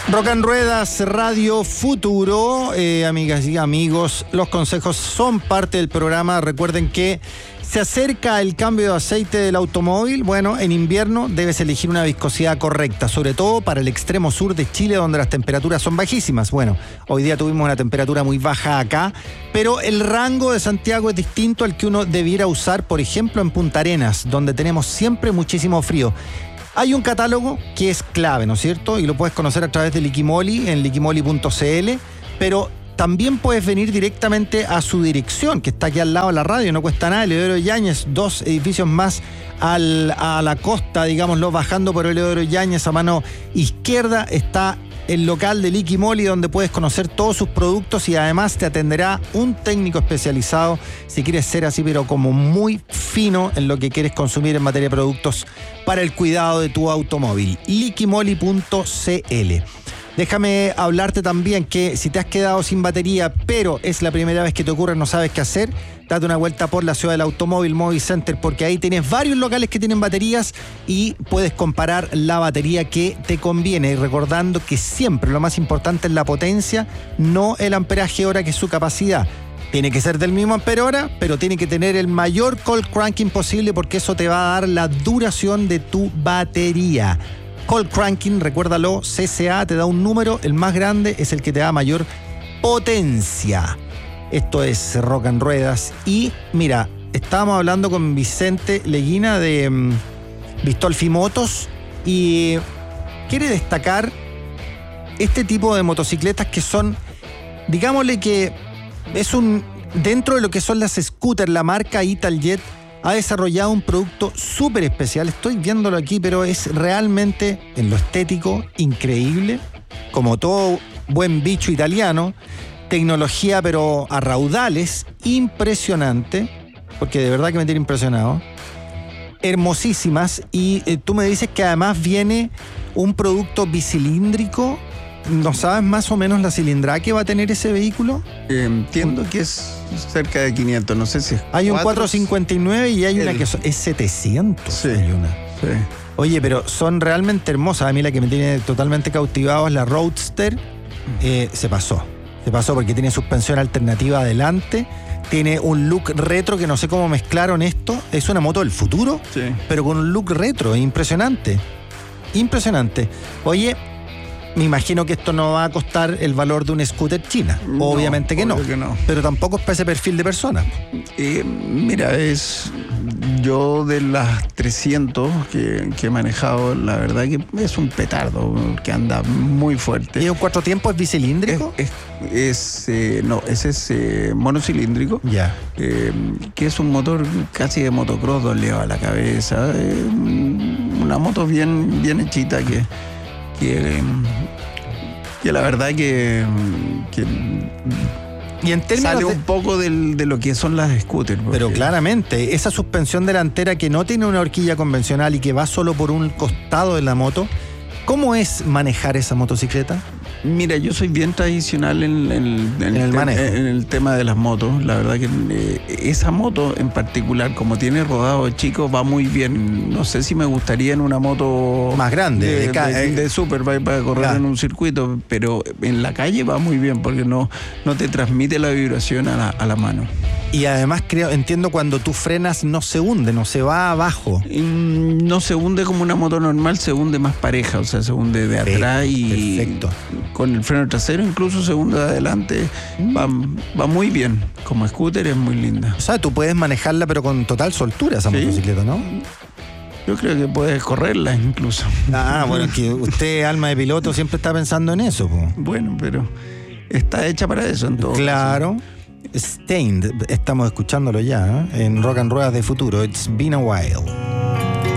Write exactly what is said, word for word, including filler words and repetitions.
Rock and Ruedas, Radio Futuro, eh, amigas y amigos, los consejos son parte del programa. Recuerden que se acerca el cambio de aceite del automóvil. Bueno, en invierno debes elegir una viscosidad correcta, sobre todo para el extremo sur de Chile, donde las temperaturas son bajísimas. Bueno, hoy día tuvimos una temperatura muy baja acá, pero el rango de Santiago es distinto al que uno debiera usar, por ejemplo, en Punta Arenas, donde tenemos siempre muchísimo frío. Hay un catálogo que es clave, ¿no es cierto? Y lo puedes conocer a través de Liquimoli en liquimoli punto c l, pero también puedes venir directamente a su dirección, que está aquí al lado de la radio, no cuesta nada, Eleodoro Yáñez, dos edificios más al, a la costa, digámoslo, bajando por Eleodoro Yáñez a mano izquierda, está el local de Liquimoli, donde puedes conocer todos sus productos y además te atenderá un técnico especializado si quieres ser así, pero como muy fino en lo que quieres consumir en materia de productos para el cuidado de tu automóvil. liquimoli punto c l. Déjame hablarte también que si te has quedado sin batería, pero es la primera vez que te ocurre, no sabes qué hacer, date una vuelta por la ciudad del automóvil, Movi Center, porque ahí tienes varios locales que tienen baterías y puedes comparar la batería que te conviene. Y recordando que siempre lo más importante es la potencia, no el amperaje hora, que es su capacidad. Tiene que ser del mismo ampere hora, pero tiene que tener el mayor cold cranking posible, porque eso te va a dar la duración de tu batería. Cold cranking, recuérdalo, C C A te da un número, el más grande es el que te da mayor potencia. Esto es Rock and Ruedas. Y mira, estábamos hablando con Vicente Leguina de um, Bistolfi Motos y quiere destacar este tipo de motocicletas que son, digámosle que es un, dentro de lo que son las scooters, la marca Italjet ha desarrollado un producto súper especial. Estoy viéndolo aquí, pero es realmente, en lo estético, increíble. Como todo buen bicho italiano. Tecnología, pero a raudales. Impresionante. Porque de verdad que me tiene impresionado. Hermosísimas. Y eh, tú me dices que además viene un producto bicilíndrico. ¿No sabes más o menos la cilindrada que va a tener ese vehículo? Eh, entiendo que es cerca de quinientos, no sé si es Hay un cuatrocientos cincuenta y nueve y hay el... una que es setecientos. Sí, hay una. Sí. Oye, pero son realmente hermosas. A mí la que me tiene totalmente cautivado es la Roadster. Eh, se pasó. Se pasó porque tiene suspensión alternativa adelante. Tiene un look retro que no sé cómo mezclaron esto. Es una moto del futuro, Sí. pero con un look retro. Impresionante. Impresionante. Oye, me imagino que esto no va a costar el valor de una scooter china. No, Obviamente que no. obvio que no. Pero tampoco es para ese perfil de persona. Eh, mira, es yo de las trescientos que, que he manejado, la verdad que es un petardo que anda muy fuerte. ¿Y un cuatro tiempo es bicilíndrico? Es, es, es, eh, no, ese es eh, monocilíndrico. Ya. Eh, que es un motor casi de motocross, doleado a la cabeza. Eh, una moto bien, bien hechita que, que, que la verdad que, que Y en términos sale de... un poco del, de lo que son las scooters. Porque... Pero claramente, esa suspensión delantera que no tiene una horquilla convencional y que va solo por un costado de la moto, ¿cómo es manejar esa motocicleta? Mira, yo soy bien tradicional en, en, en, En el te- manejo. en el tema de las motos. La verdad que eh, esa moto en particular, como tiene rodado chico, va muy bien. No sé si me gustaría en una moto Más grande, de, de ca- de- de super para, para correr Ya. en un circuito, pero en la calle va muy bien porque no, no te transmite la vibración a la, a la mano. Y además creo, entiendo, cuando tú frenas no se hunde, no se va abajo. Y no se hunde como una moto normal, se hunde más pareja, o sea, se hunde de atrás y Perfecto. con el freno trasero incluso se hunde de adelante. Va, va muy bien. Como scooter es muy linda. O sea, tú puedes manejarla pero con total soltura esa Sí. motocicleta, ¿no? Yo creo que puedes correrla incluso. Ah, bueno, es que usted, alma de piloto, siempre está pensando en eso, po. Bueno, pero está hecha para eso en todo Claro. Stained, estamos escuchándolo ya, ¿eh? En Rock and Ruedas de Futuro. It's been a while.